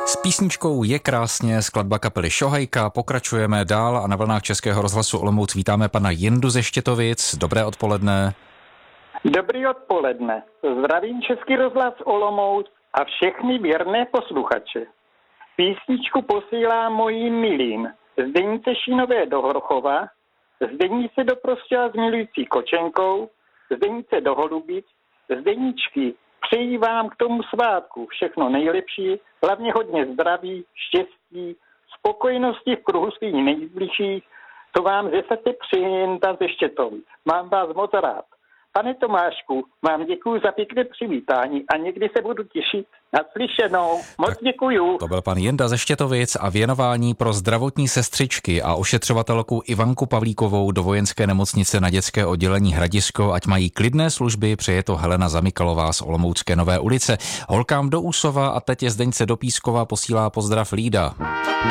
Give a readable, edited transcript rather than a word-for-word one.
S písničkou Je krásně, skladba kapely Šohajka. Pokračujeme dál a na vlnách Českého rozhlasu Olomouc vítáme pana Jindu ze Štětovic. Dobré odpoledne. Dobrý odpoledne. Zdravím Český rozhlas Olomouc a všechny věrné posluchače. Písničku posílám mojím milým Zdenice Šínové do Hrochova, Zdenice do Prostějova s milující Kočenkou, Zdenice do Holubic, Zdeničky, přeji vám k tomu svátku všechno nejlepší, hlavně hodně zdraví, štěstí, spokojenosti v kruhu svých nejbližších, to vám ze srdce přeji Jenda ze Štětovic. Mám vás moc rád. Pane Tomášku, vám děkuji za pěkné přivítání a někdy se budu těšit na slyšenou. Moc děkuju. To byl pan Jenda ze Štětovic a věnování pro zdravotní sestřičky a ošetřovatelku Ivanku Pavlíkovou do vojenské nemocnice na dětské oddělení Hradisko, ať mají klidné služby, přeje to Helena Zamykalová z Olomoucké Nové ulice. Holkám do Úsova a tetě Zdeňce do Pískova posílá pozdrav Lída.